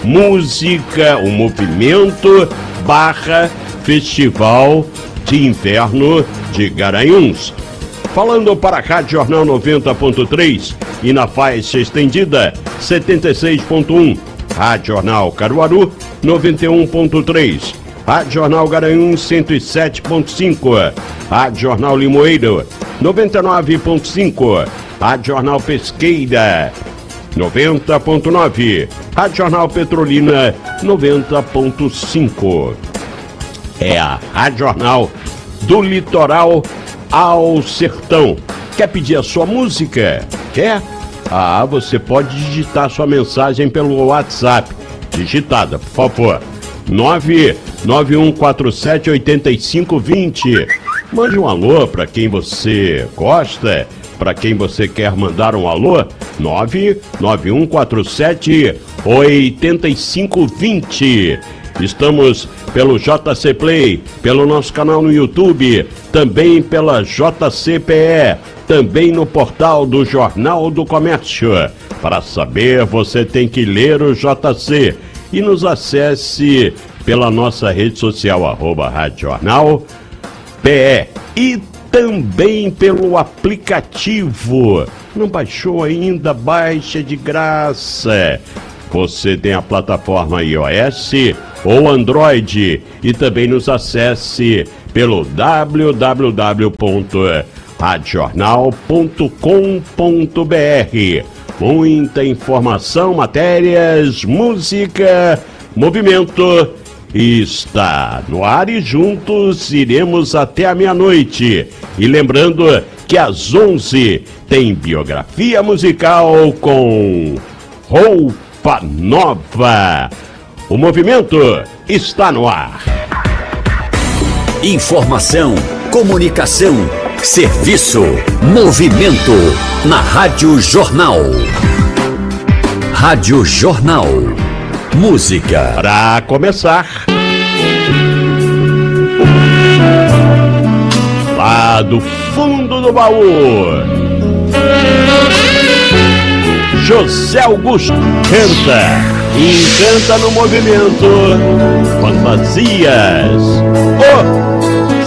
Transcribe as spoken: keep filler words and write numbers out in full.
Música, o movimento barra Festival de Inverno de Garanhuns. Falando para a Rádio Jornal noventa ponto três e na faixa estendida setenta e seis ponto um. Rádio Jornal Caruaru noventa e um ponto três. Rádio Jornal Garanhuns cento e sete ponto cinco. Rádio Jornal Limoeiro noventa e nove ponto cinco. Rádio Jornal Pesqueira noventa ponto nove. Rádio Jornal Petrolina noventa ponto cinco. É a Rádio Jornal do Litoral ao Sertão. Quer pedir a sua música? Quer? Ah, você pode digitar sua mensagem pelo WhatsApp. Digitada, por favor. nove nove um quatro sete oito cinco dois zero. Mande um alô para quem você gosta, para quem você quer mandar um alô. nove nove um quatro sete oito cinco dois zero. Estamos pelo J C Play, pelo nosso canal no YouTube, também pela J C P E, também no portal do Jornal do Comércio. Para saber, você tem que ler o J C e nos acesse pela nossa rede social, arroba Rádio Jornal P E, e também pelo aplicativo. Não baixou ainda? Baixa de graça. Você tem a plataforma iOS ou Android e também nos acesse pelo w w w ponto rádio jornal ponto com ponto b r. Muita informação, matérias, música, movimento está no ar e juntos iremos até a meia-noite. E lembrando que às onze tem biografia musical com Roupa Nova. O movimento está no ar. Informação, comunicação, serviço, movimento na Rádio Jornal. Rádio Jornal. Música. Para começar, lá do fundo do baú, José Augusto canta e canta no movimento Fantasias. Oh!